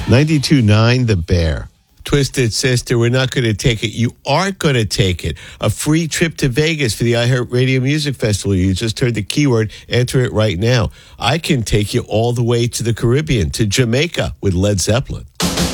92.9 The Bear. Twisted Sister, we're not going to take it. You are going to take it. A free trip to Vegas for the iHeartRadio Music Festival. You just heard the keyword. Enter it right now. I can take you all the way to the Caribbean, to Jamaica with Led Zeppelin.